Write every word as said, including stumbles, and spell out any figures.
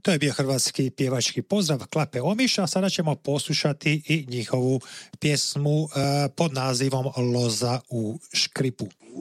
To je bio hrvatski pjevački pozdrav Klape Omiš, a sada ćemo poslušati i njihovu pjesmu uh, pod nazivom Loza u škripu.